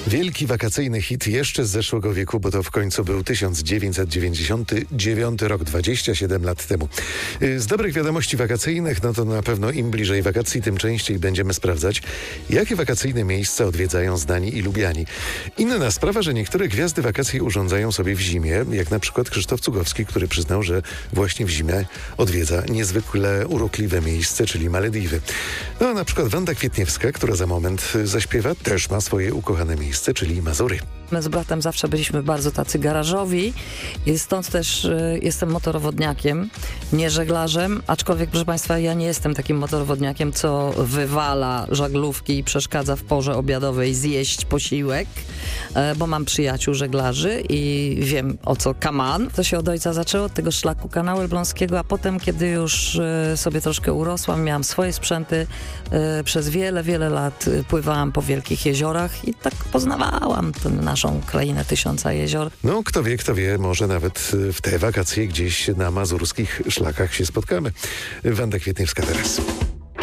Wielki wakacyjny hit jeszcze z zeszłego wieku, bo to w końcu był 1999 rok, 27 lat temu. Z dobrych wiadomości wakacyjnych, no to na pewno im bliżej wakacji, tym częściej będziemy sprawdzać, jakie wakacyjne miejsca odwiedzają znani i lubiani. Inna sprawa, że niektóre gwiazdy wakacji urządzają sobie w zimie, jak na przykład Krzysztof Cugowski, który przyznał, że właśnie w zimę odwiedza niezwykle urokliwe miejsce, czyli Malediwy. No a na przykład Wanda Kwietniewska, która za moment zaśpiewa, też ma swoje ukochane miejsce, czyli Mazury. My z bratem zawsze byliśmy bardzo tacy garażowi i stąd też jestem motorowodniakiem, nie żeglarzem, aczkolwiek, proszę Państwa, ja nie jestem takim motorowodniakiem, co wywala żaglówki i przeszkadza w porze obiadowej zjeść posiłek, bo mam przyjaciół żeglarzy i wiem, o co kaman. To się od ojca zaczęło, od tego szlaku kanału elbląskiego, a potem, kiedy już sobie troszkę urosłam, miałam swoje sprzęty, przez wiele, wiele lat pływałam po wielkich jeziorach i tak poznawałam tę naszą krainę tysiąca jezior. No, kto wie, może nawet w te wakacje gdzieś na mazurskich szlakach się spotkamy. Wanda Kwietniewska teraz.